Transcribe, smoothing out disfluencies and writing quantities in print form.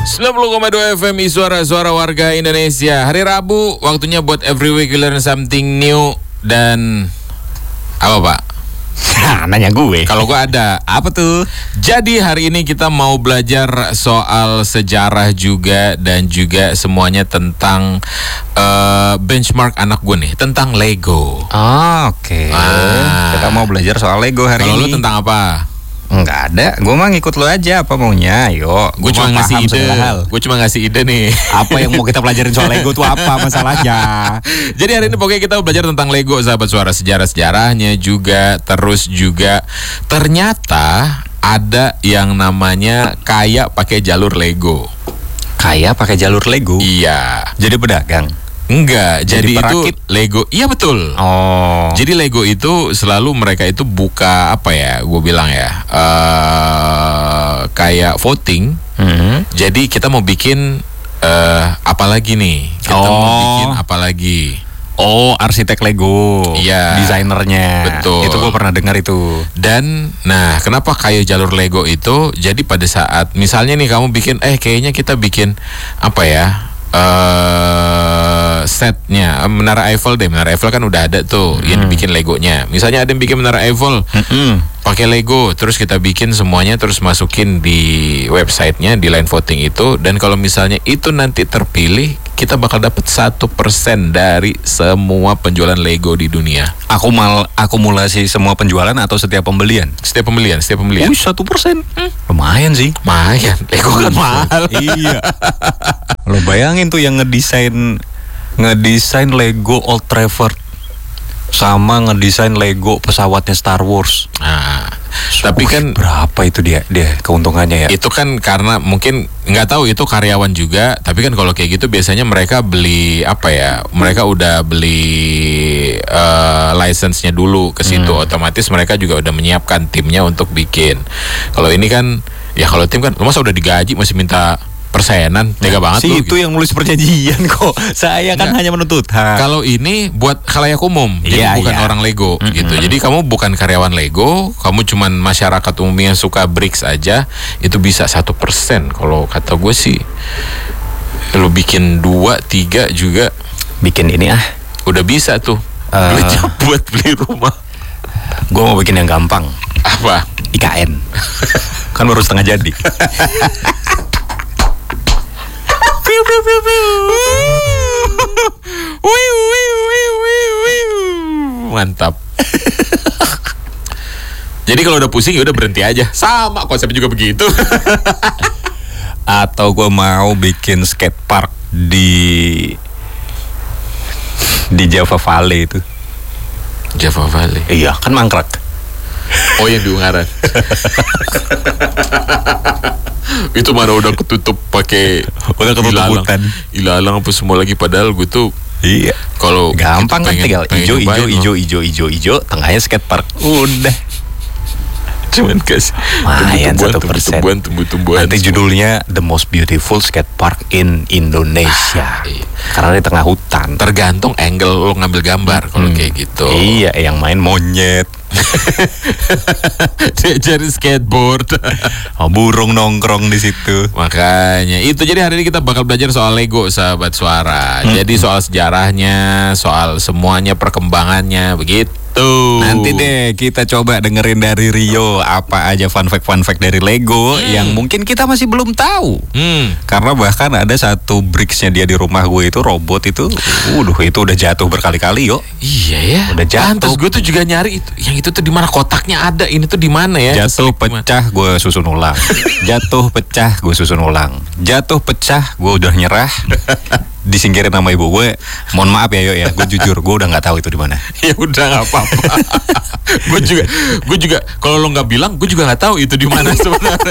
90,2 FM Suara warga Indonesia. Hari Rabu, waktunya buat every week learn something new. Dan apa Pak? Nanya gue. Kalau gue ada. Apa tuh? Jadi hari ini kita mau belajar soal sejarah juga. Dan juga semuanya tentang benchmark anak gue nih, tentang Lego. Oke. Kita mau belajar soal Lego hari ini. Kalau lu tentang apa? Enggak ada, gue mah ngikut lo aja apa maunya. Ayo, Gue cuma ngasih ide. Gue cuma ngasih ide nih. Apa yang mau kita pelajarin soal Lego tuh apa masalahnya? Jadi hari ini pokoknya kita belajar tentang Lego, sahabat suara, sejarah-sejarahnya juga. Terus juga ternyata ada yang namanya kaya pakai jalur Lego. Kaya pakai jalur Lego? Iya. Jadi pedagang? Enggak, jadi itu Lego. Iya betul. Oh. Jadi Lego itu selalu mereka itu buka apa ya? Gue bilang ya, kayak voting. Jadi kita mau bikin apa lagi nih? Kita mau bikin apa lagi? Oh, arsitek Lego. Iya. Desainernya. Betul. Itu gue pernah dengar itu. Dan, nah, kenapa kayak jalur Lego itu? Jadi pada saat, misalnya nih kamu bikin, kayaknya kita bikin apa ya? Setnya Menara Eiffel deh. Menara Eiffel kan udah ada tuh yang dibikin Legonya. Misalnya ada yang bikin Menara Eiffel pakai Lego, terus kita bikin semuanya, terus masukin di websitenya, di line voting itu. Dan kalau misalnya itu nanti terpilih, kita bakal dapat 1% dari semua penjualan Lego di dunia. Akumulasi semua penjualan atau setiap pembelian? Setiap pembelian. 1%. Lumayan sih. Lumayan. Lego kan mahal. Iya. Lo bayangin tuh yang ngedesain Lego Old Trafford sama ngedesain Lego pesawatnya Star Wars. Nah, tapi kan berapa itu dia keuntungannya ya? Itu kan karena mungkin nggak tahu itu karyawan juga. Tapi kan kalau kayak gitu biasanya mereka beli apa ya? Mereka udah beli license-nya dulu ke situ. Otomatis mereka juga udah menyiapkan timnya untuk bikin. Kalau ini kan ya kalau tim kan masa udah digaji masih minta persenan, tega banget sih loh. Itu yang nulis perjanjian kok. Saya kan hanya menuntut hak. Kalau ini buat khalayak umum, jadi bukan orang Lego gitu. Jadi kamu bukan karyawan Lego, kamu cuman masyarakat umum yang suka bricks aja, itu bisa 1%. Kalau kata gue sih, lu bikin 2-3 juga. Bikin ini udah bisa tuh. Buat beli rumah. Gue mau bikin yang gampang. Apa? IKN. Kan baru setengah jadi. Mantap. Jadi kalau udah pusing ya udah berhenti aja. Sama konsepnya juga begitu. Atau gue mau bikin skatepark di Java Valley itu. Java Valley. Iya, kan mangkrak. Oh, yang di Ungaran. Itu mana udah ketutup pakai hutan. Ilalang apa semua lagi, padahal gue tuh iya. Kalau gampang kan tinggal hijau, tengahnya skatepark. Udah. Cuman kasih tumbuh-tumbuhan. Nanti judulnya The Most Beautiful Skate Park in Indonesia. Karena di tengah hutan. Tergantung angle lo ngambil gambar kalau kayak gitu. Iya, yang main monyet. Diajarin skateboard. Burung nongkrong di situ. Makanya itu, jadi hari ini kita bakal belajar soal Lego, sahabat suara. Jadi soal sejarahnya, soal semuanya, perkembangannya, begitu. Nanti deh kita coba dengerin dari Rio apa aja fun fact dari Lego yang mungkin kita masih belum tahu. Karena bahkan ada satu bricksnya dia di rumah gue itu robot itu, itu udah jatuh berkali-kali yo. Iya ya. Udah jatuh. Pantes gue tuh juga nyari itu. Yang itu tuh di mana kotaknya ada, ini tuh di mana ya? Jatuh pecah gue susun ulang. Jatuh pecah gue susun ulang. Jatuh pecah gue udah nyerah. Disingkirin sama ibu gue. Mohon maaf ya yo ya, gue jujur gue udah nggak tahu itu di mana. Ya udah nggak apa-apa. Gue juga kalau lo nggak bilang gue juga nggak tahu itu di mana sebenarnya.